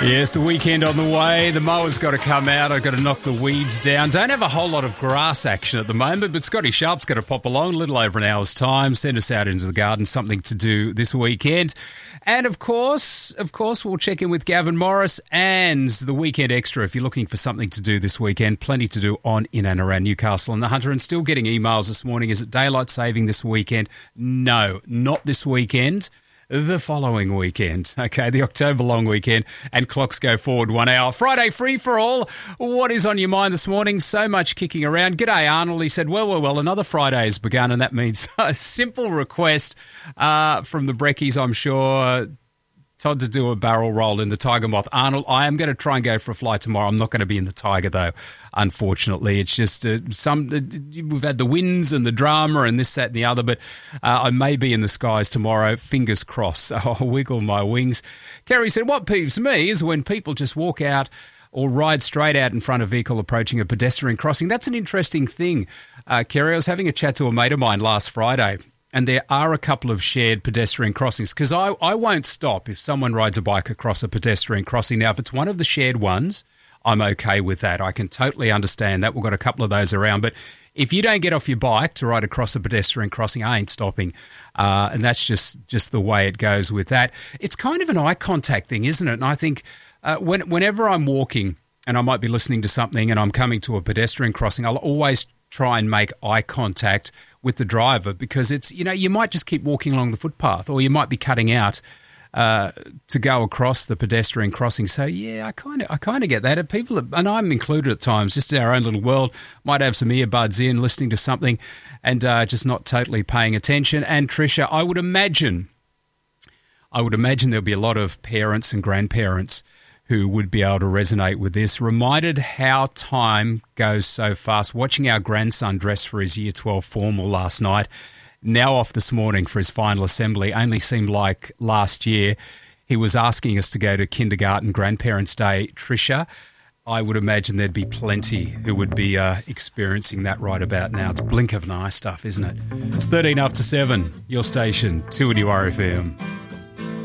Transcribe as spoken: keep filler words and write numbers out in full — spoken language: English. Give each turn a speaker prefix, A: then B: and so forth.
A: Yes, the weekend on the way. The mower's got to come out. I've got to knock the weeds down. Don't have a whole lot of grass action at the moment, but Scotty Sharp's got to pop along a little over an hour's time, send us out into the garden, something to do this weekend. And of course, of course, we'll check in with Gavin Morris and the Weekend Extra. If you're looking for something to do this weekend, plenty to do on, in and around Newcastle and the Hunter. And still getting emails this morning. Is it daylight saving this weekend? No, not this weekend. The following weekend, okay, the October long weekend, and clocks go forward one hour. Friday free for all. What is on your mind this morning? So much kicking around. G'day, Arnold. He said, well, well, well, another Friday has begun, and that means a simple request uh, from the Breckies, I'm sure. Todd to do a barrel roll in the Tiger Moth. Arnold, I am going to try and go for a fly tomorrow. I'm not going to be in the Tiger, though, unfortunately. It's just uh, some. Uh, we've had the winds and the drama and this, that and the other, but uh, I may be in the skies tomorrow. Fingers crossed. So I'll wiggle my wings. Kerry said, what peeves me is when people just walk out or ride straight out in front of a vehicle approaching a pedestrian crossing. That's an interesting thing, uh, Kerry. I was having a chat to a mate of mine last Friday, and there are a couple of shared pedestrian crossings because I, I won't stop if someone rides a bike across a pedestrian crossing. Now, if it's one of the shared ones, I'm okay with that. I can totally understand that. We've got a couple of those around. But if you don't get off your bike to ride across a pedestrian crossing, I ain't stopping. Uh, and that's just, just the way it goes with that. It's kind of an eye contact thing, isn't it? And I think uh, when, whenever I'm walking and I might be listening to something and I'm coming to a pedestrian crossing, I'll always try and make eye contact with the driver because it's, you know, you might just keep walking along the footpath or you might be cutting out uh, to go across the pedestrian crossing. So, yeah, I kind of I kind of get that. And people, are, and I'm included at times, just in our own little world, might have some earbuds in, listening to something and uh, just not totally paying attention. And, Tricia, I would imagine, I would imagine there'll be a lot of parents and grandparents who would be able to resonate with this, reminded how time goes so fast. Watching our grandson dress for his Year twelve formal last night, now off this morning for his final assembly, only seemed like last year he was asking us to go to kindergarten Grandparents' Day. Tricia, I would imagine there'd be plenty who would be uh, experiencing that right about now. It's blink of an eye stuff, isn't it? It's thirteen after seven, your station, two and you R F M.